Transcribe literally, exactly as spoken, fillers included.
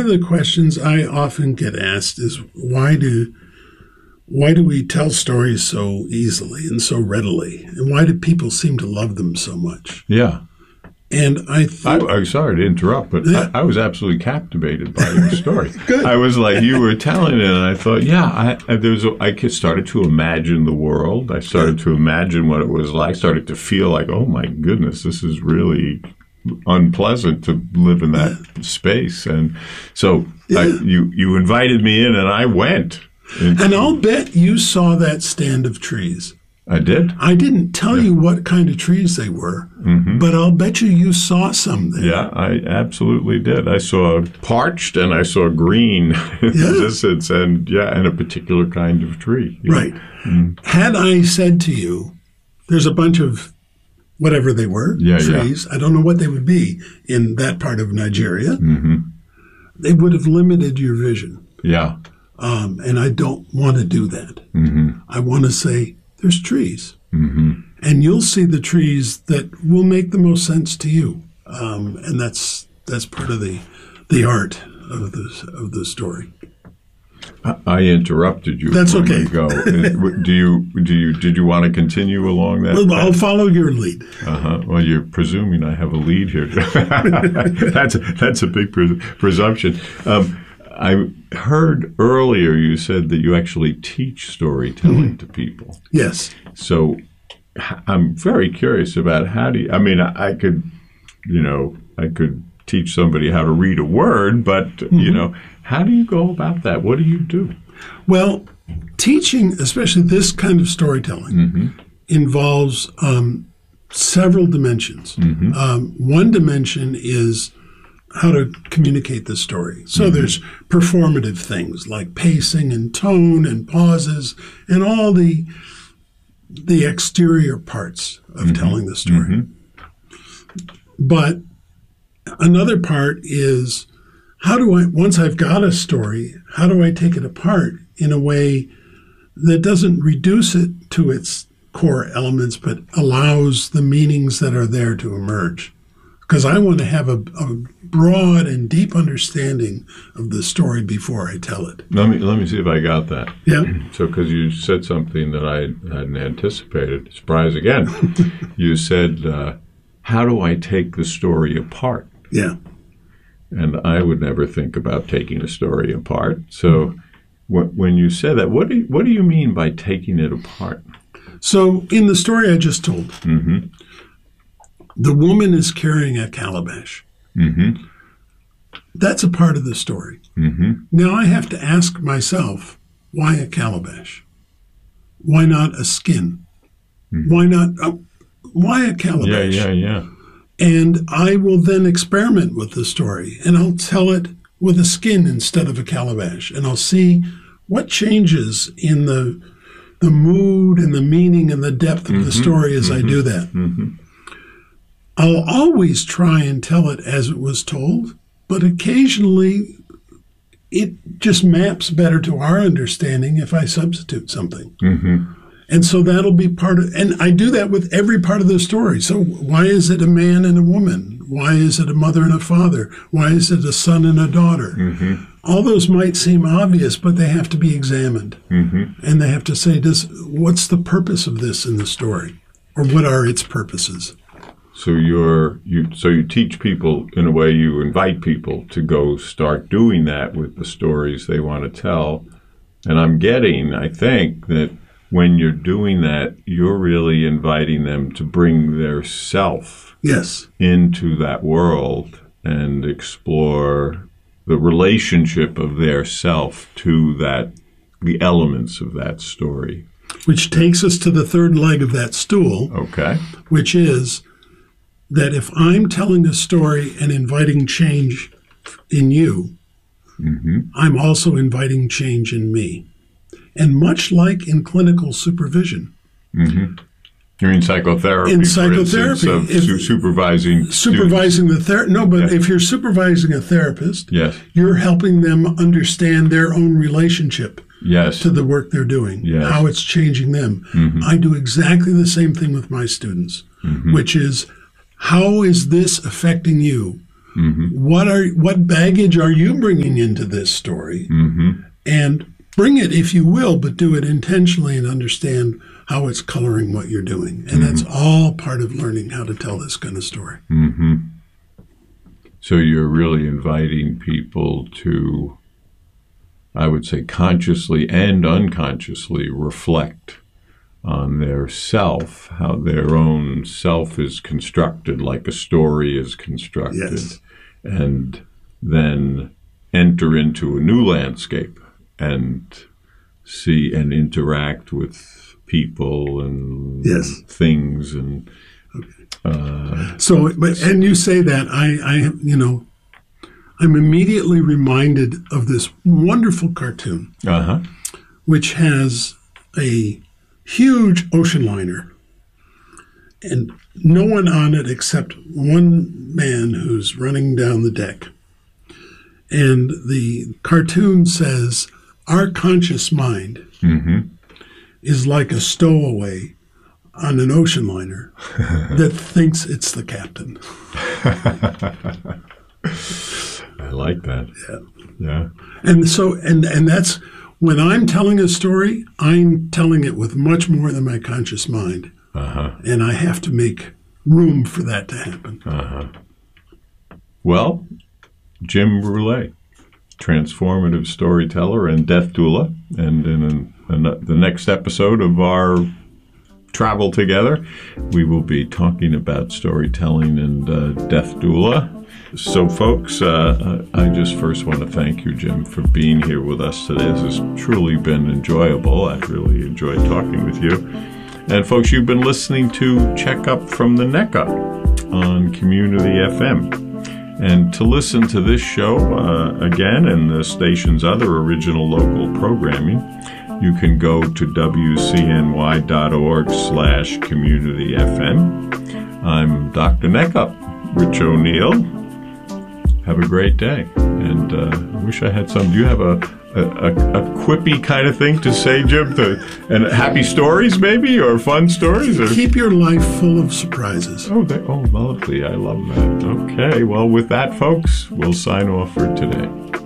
of the questions I often get asked is why do why do we tell stories so easily and so readily, and why do people seem to love them so much? Yeah. And I think... I, I'm sorry to interrupt, but Yeah. I, I was absolutely captivated by your story. Good. I was like, you were telling it, and I thought, yeah, I, I, there was a, I started to imagine the world. I started to imagine what it was like. I started to feel like, oh, my goodness, this is really unpleasant to live in that yeah. space. And so yeah. I, you, you invited me in, and I went. And, and I'll bet you saw that stand of trees. I did. I didn't tell yeah. you what kind of trees they were, mm-hmm. but I'll bet you you saw some there. Yeah, I absolutely did. I saw parched and I saw green in yeah. the distance, and yeah, and a particular kind of tree. Yeah. Right. Mm. Had I said to you, there's a bunch of whatever they were, yeah, trees, yeah. I don't know what they would be in that part of Nigeria, mm-hmm. they would have limited your vision. Yeah. Um, and I don't want to do that. Mm-hmm. I want to say, there's trees. Mm-hmm. And you'll see the trees that will make the most sense to you. Um, and that's that's part of the the art of the, of the story. I, I interrupted you. That's okay. You go. do you do you did you want to continue along that? Well, I'll follow your lead. Uh-huh. Well, you're presuming I have a lead here. that's a, that's a big pres- presumption. Um, I heard earlier you said that you actually teach storytelling mm-hmm. to people. Yes. So I'm very curious about how do you, I mean, I, I could, you know, I could teach somebody how to read a word, but, mm-hmm. you know, how do you go about that? What do you do? Well, teaching, especially this kind of storytelling, mm-hmm. involves um, several dimensions. Mm-hmm. Um, one dimension is how to communicate the story. So mm-hmm. there's performative things like pacing and tone and pauses and all the the exterior parts of mm-hmm. telling the story. Mm-hmm. But another part is how do I, once I've got a story, how do I take it apart in a way that doesn't reduce it to its core elements, but allows the meanings that are there to emerge? Because I want to have a, a broad and deep understanding of the story before I tell it. Let me let me see if I got that. Yeah. So, because you said something that I hadn't anticipated. Surprise again. You said, uh, "How do I take the story apart?" Yeah. And I would never think about taking a story apart. So, mm-hmm. wh- when you said that, what do you, what do you mean by taking it apart? So, in the story I just told. Mm-hmm. The woman is carrying a calabash. Mm-hmm. That's a part of the story. Mm-hmm. Now I have to ask myself, why a calabash? Why not a skin? Mm-hmm. Why not, uh, why a calabash? Yeah, yeah, yeah. And I will then experiment with the story, and I'll tell it with a skin instead of a calabash, and I'll see what changes in the the mood and the meaning and the depth of mm-hmm. the story as mm-hmm. I do that. Mm-hmm. I'll always try and tell it as it was told, but occasionally it just maps better to our understanding if I substitute something. Mm-hmm. And so that'll be part of, and I do that with every part of the story. So why is it a man and a woman? Why is it a mother and a father? Why is it a son and a daughter? Mm-hmm. All those might seem obvious, but they have to be examined. Mm-hmm. And they have to say, does, what's the purpose of this in the story? Or what are its purposes? So you're you so you teach people, in a way you invite people to go start doing that with the stories they want to tell. And I'm getting, I think, that when you're doing that, you're really inviting them to bring their self yes. into that world and explore the relationship of their self to that, the elements of that story. Which takes us to the third leg of that stool. Okay. Which is that if I'm telling a story and inviting change in you, mm-hmm. I'm also inviting change in me. And much like in clinical supervision. Mm-hmm. You're in psychotherapy, in psychotherapy, for instance, of if, supervising supervising students. the therapist. No, but yeah. if you're supervising a therapist, yes. you're helping them understand their own relationship yes. to the work they're doing, yes. how it's changing them. Mm-hmm. I do exactly the same thing with my students, mm-hmm. which is, how is this affecting you? Mm-hmm. What are what baggage are you bringing into this story? Mm-hmm. And bring it, if you will, but do it intentionally and understand how it's coloring what you're doing. And mm-hmm. that's all part of learning how to tell this kind of story. Mm-hmm. So you're really inviting people to, I would say, consciously and unconsciously reflect on their self, how their own self is constructed, like a story is constructed, yes. and then enter into a new landscape and see and interact with people and yes. things. And okay. uh, so, but and you say that I, I, you know, I'm immediately reminded of this wonderful cartoon, uh-huh. which has a huge ocean liner and no one on it except one man who's running down the deck. And the cartoon says, our conscious mind mm-hmm. is like a stowaway on an ocean liner that thinks it's the captain. I like that. Yeah. Yeah. And so, and, and that's, when I'm telling a story, I'm telling it with much more than my conscious mind. Uh-huh. And I have to make room for that to happen. Uh-huh. Well, Jim Brule, transformative storyteller and death doula. And in an, an, the next episode of our travel together, we will be talking about storytelling and uh, death doula. So, folks, uh, I just first want to thank you, Jim, for being here with us today. This has truly been enjoyable. I've really enjoyed talking with you. And, folks, you've been listening to Check Up from the Neck Up on Community F M. And to listen to this show uh, again and the station's other original local programming, you can go to W C N Y dot org slash community F M. I'm Doctor Neckup, Rich O'Neill. Have a great day. And uh, I wish I had some. Do you have a, a, a, a quippy kind of thing to say, Jim? To, and happy stories, maybe, or fun stories? Or? Keep your life full of surprises. Oh, they, oh, lovely. I love that. Okay. Well, with that, folks, we'll sign off for today.